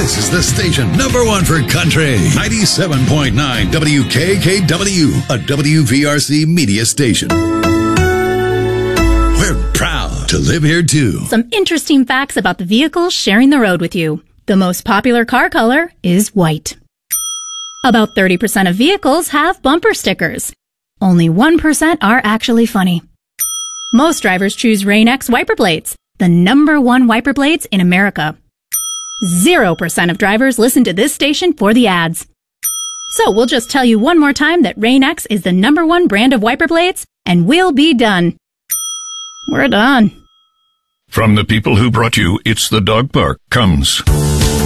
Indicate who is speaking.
Speaker 1: This is the station #1 for country. 97.9 WKKW, a WVRC media station. We're proud to live here too.
Speaker 2: Some interesting facts about the vehicles sharing the road with you. The most popular car color is white. About 30% of vehicles have bumper stickers. Only 1% are actually funny. Most drivers choose Rain-X wiper blades, the #1 wiper blades in America. 0% of drivers listen to this station for the ads. So we'll just tell you one more time that Rain-X is the #1 brand of wiper blades, and we'll be done. We're done.
Speaker 3: From the people who brought you It's the Dog Park comes